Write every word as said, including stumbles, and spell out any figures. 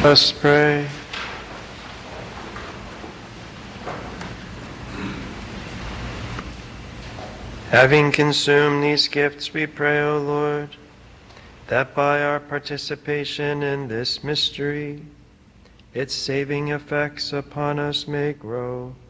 Let us pray. Having consumed these gifts, we pray, O Lord, that by our participation in this mystery, its saving effects upon us may grow,